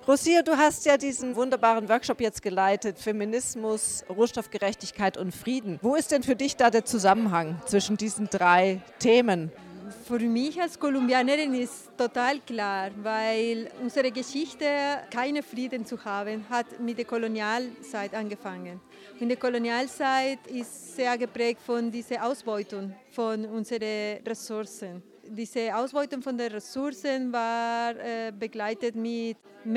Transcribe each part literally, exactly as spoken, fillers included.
Rocio, du hast ja diesen wunderbaren Workshop jetzt geleitet, Feminismus, Rohstoffgerechtigkeit und Frieden. Wo ist denn für dich da der Zusammenhang zwischen diesen drei Themen? Für mich als Kolumbianerin ist total klar, weil unsere Geschichte, keinen Frieden zu haben, hat mit der Kolonialzeit angefangen. Und die Kolonialzeit ist sehr geprägt von dieser Ausbeutung von unseren Ressourcen. Diese Ausbeutung von den Ressourcen war äh, begleitet mit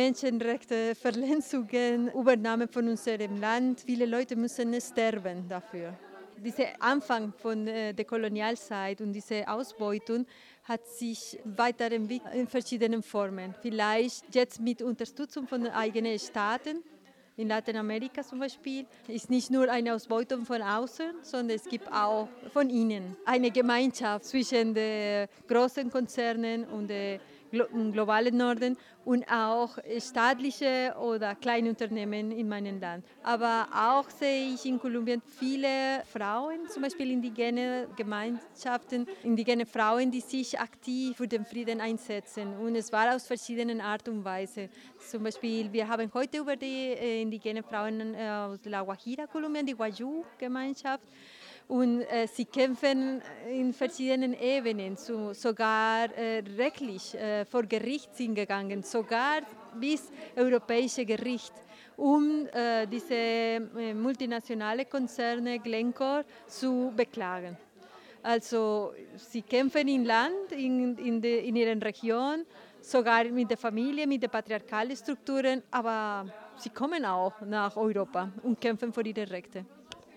Menschenrechtsverletzungen, Übernahme von unserem Land. Viele Leute müssen sterben dafür. Dieser Anfang von äh, der Kolonialzeit und diese Ausbeutung hat sich weiterentwickelt in verschiedenen Formen. Vielleicht jetzt mit Unterstützung von den eigenen Staaten. In Lateinamerika zum Beispiel ist nicht nur eine Ausbeutung von außen, sondern es gibt auch von innen eine Gemeinschaft zwischen den großen Konzernen und dem globalen Norden und auch staatliche oder kleine Unternehmen in meinem Land. Aber auch sehe ich in Kolumbien viele Frauen, zum Beispiel indigene Gemeinschaften, indigene Frauen, die sich aktiv für den Frieden einsetzen. Und es war aus verschiedenen Art und Weise. Zum Beispiel, wir haben heute über die äh, indigene Frauen äh, aus La Guajira, Kolumbien, die Guayú-Gemeinschaft. Und äh, sie kämpfen in verschiedenen Ebenen, so, sogar äh, rechtlich äh, vor Gericht sind gegangen, sogar bis europäische Gericht, um äh, diese äh, multinationale Konzerne Glencore zu beklagen. Also sie kämpfen im Land, in, in, de, in ihrer Region, sogar mit der Familie, mit den patriarchalen Strukturen, aber sie kommen auch nach Europa und kämpfen für ihre Rechte.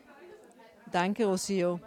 Danke, Rocio.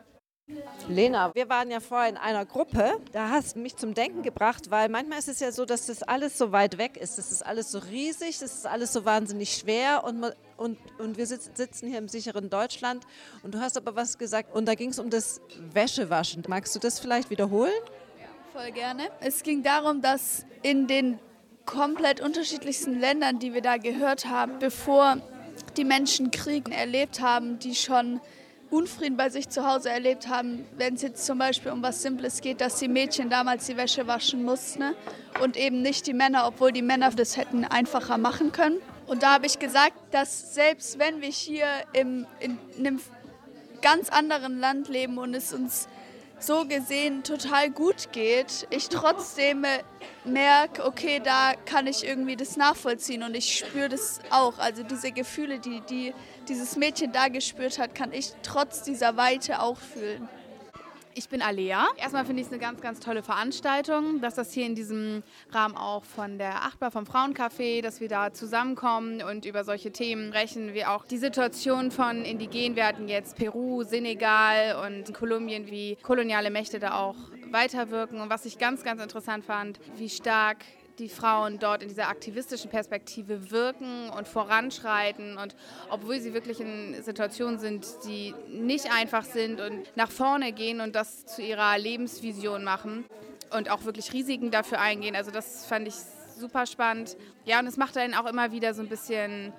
Lena, wir waren ja vorher in einer Gruppe, da hast du mich zum Denken gebracht, weil manchmal ist es ja so, dass das alles so weit weg ist, das ist alles so riesig, das ist alles so wahnsinnig schwer und, und, und wir sitzen hier im sicheren Deutschland und du hast aber was gesagt und da ging es um das Wäschewaschen. Magst du das vielleicht wiederholen? Ja, voll gerne. Es ging darum, dass in den komplett unterschiedlichsten Ländern, die wir da gehört haben, bevor die Menschen Krieg erlebt haben, die schon Unfrieden bei sich zu Hause erlebt haben, wenn es jetzt zum Beispiel um was Simples geht, dass die Mädchen damals die Wäsche waschen mussten, ne? Und eben nicht die Männer, obwohl die Männer das hätten einfacher machen können. Und da habe ich gesagt, dass selbst wenn wir hier im, in, in einem ganz anderen Land leben und es uns so gesehen total gut geht, ich trotzdem merke, okay, da kann ich irgendwie das nachvollziehen und ich spüre das auch. Also diese Gefühle, die, die dieses Mädchen da gespürt hat, kann ich trotz dieser Weite auch fühlen. Ich bin Alea. Erstmal finde ich es eine ganz, ganz tolle Veranstaltung, dass das hier in diesem Rahmen auch von der Achtbar, vom Frauencafé, dass wir da zusammenkommen und über solche Themen sprechen, wie auch die Situation von Indigenen. Wir hatten jetzt Peru, Senegal und Kolumbien, wie koloniale Mächte da auch weiterwirken. Und was ich ganz, ganz interessant fand, wie stark die Frauen dort in dieser aktivistischen Perspektive wirken und voranschreiten und obwohl sie wirklich in Situationen sind, die nicht einfach sind und nach vorne gehen und das zu ihrer Lebensvision machen und auch wirklich Risiken dafür eingehen. Also das fand ich super spannend. Ja, und es macht einen auch immer wieder so ein bisschen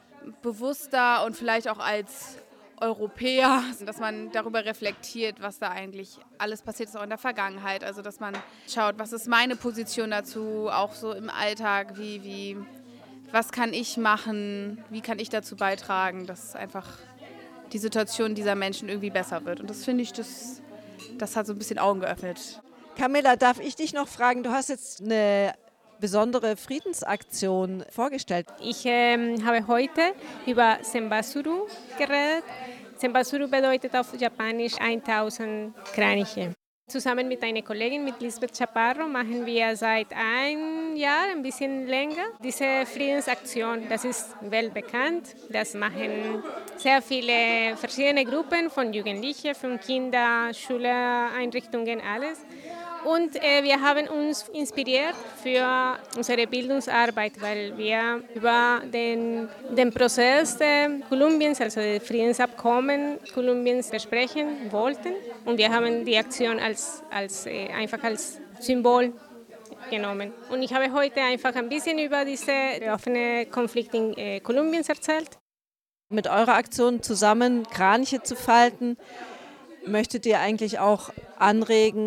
bewusster und vielleicht auch als Europäer, dass man darüber reflektiert, was da eigentlich alles passiert ist, auch in der Vergangenheit. Also dass man schaut, was ist meine Position dazu, auch so im Alltag, wie, wie, was kann ich machen, wie kann ich dazu beitragen, dass einfach die Situation dieser Menschen irgendwie besser wird. Und das finde ich, das, das hat so ein bisschen Augen geöffnet. Camilla, darf ich dich noch fragen, du hast jetzt eine besondere Friedensaktion vorgestellt. Ich ähm, habe heute über Sembasuru geredet. Sembasuru bedeutet auf Japanisch tausend Kraniche. Zusammen mit einer Kollegin, mit Lisbeth Chaparro, machen wir seit einem Jahr, ein bisschen länger, diese Friedensaktion. Das ist weltbekannt. Das machen sehr viele verschiedene Gruppen von Jugendlichen, von Kindern, Schuleinrichtungen, alles. Und äh, wir haben uns inspiriert für unsere Bildungsarbeit, weil wir über den, den Prozess äh, Kolumbiens, also das Friedensabkommen Kolumbiens, besprechen wollten. Und wir haben die Aktion als, als, äh, einfach als Symbol genommen. Und ich habe heute einfach ein bisschen über diesen offenen Konflikt in äh, Kolumbiens erzählt. Mit eurer Aktion zusammen Kraniche zu falten, möchtet ihr eigentlich auch anregen,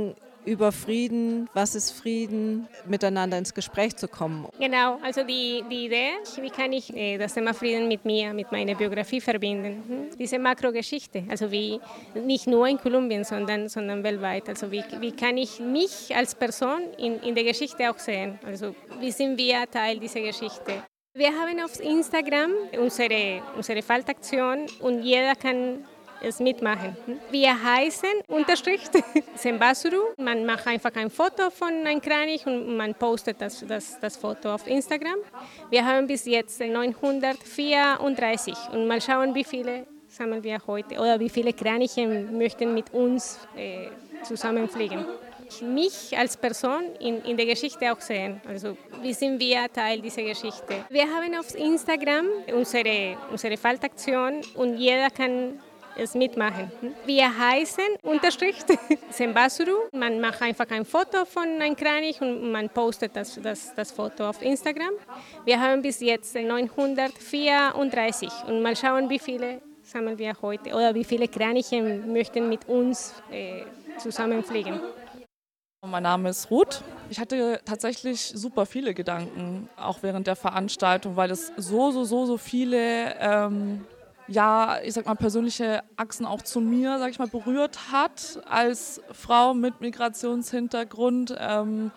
über Frieden, was ist Frieden, miteinander ins Gespräch zu kommen. Genau, also die, die Idee, wie kann ich äh, das Thema Frieden mit mir, mit meiner Biografie verbinden. Hm? Diese Makrogeschichte, also wie nicht nur in Kolumbien, sondern, sondern weltweit. Also wie, wie kann ich mich als Person in, in der Geschichte auch sehen? Also wie sind wir Teil dieser Geschichte? Wir haben auf Instagram unsere, unsere Faltaktion und jeder kann es mitmachen. Wir heißen Unterstrich Sembasuru. Man macht einfach ein Foto von einem Kranich und man postet das, das, das Foto auf Instagram. Wir haben bis jetzt neunhundertvierunddreißig und mal schauen, wie viele sammeln wir heute oder wie viele Kraniche möchten mit uns äh, zusammenfliegen. Mich als Person in, in der Geschichte auch sehen. Also wie sind wir Teil dieser Geschichte? Wir haben auf Instagram unsere, unsere Faltaktion und jeder kann es mitmachen. Wir heißen Unterstrich Sembasuru. Man macht einfach ein Foto von einem Kranich und man postet das, das, das Foto auf Instagram. Wir haben bis jetzt neunhundertvierunddreißig und mal schauen, wie viele sammeln wir heute oder wie viele Kraniche möchten mit uns äh, zusammenfliegen. Mein Name ist Ruth. Ich hatte tatsächlich super viele Gedanken, auch während der Veranstaltung, weil es so, so, so, so viele ähm, ja, ich sag mal, persönliche Achsen auch zu mir, sag ich mal, berührt hat als Frau mit Migrationshintergrund. Ähm,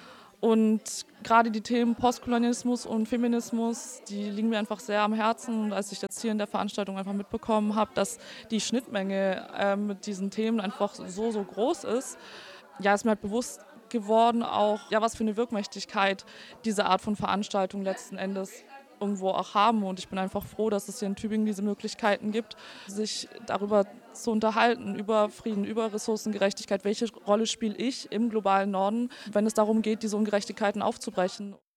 und gerade die Themen Postkolonialismus und Feminismus, die liegen mir einfach sehr am Herzen. Und als ich jetzt hier in der Veranstaltung einfach mitbekommen habe, dass die Schnittmenge äh, mit diesen Themen einfach so, so groß ist, ja, ist mir halt bewusst geworden auch, ja, was für eine Wirkmächtigkeit diese Art von Veranstaltung letzten Endes irgendwo auch haben. Und ich bin einfach froh, dass es hier in Tübingen diese Möglichkeiten gibt, sich darüber zu unterhalten, über Frieden, über Ressourcengerechtigkeit. Welche Rolle spiele ich im globalen Norden, wenn es darum geht, diese Ungerechtigkeiten aufzubrechen?